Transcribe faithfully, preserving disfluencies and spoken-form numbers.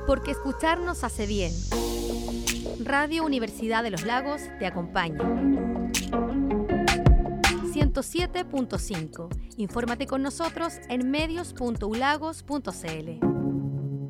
Porque escucharnos hace bien. Radio Universidad de los Lagos te acompaña. ciento siete punto cinco. Infórmate con nosotros en medios punto u lagos punto c l.